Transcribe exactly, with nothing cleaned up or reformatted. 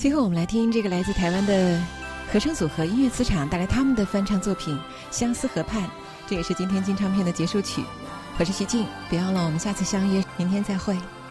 最后我们来听这个来自台湾的合声组合音乐磁场带来他们的翻唱作品《相思河畔》，这也是今天金唱片的结束曲。我是徐静，别忘了我们下次相约，明天再会。